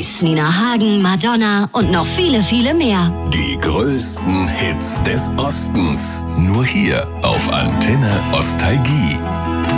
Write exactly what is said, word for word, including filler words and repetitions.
Boys, Nina Hagen, Madonna und noch viele, viele mehr. Die größten Hits des Ostens. Nur hier auf Antenne Ostalgie.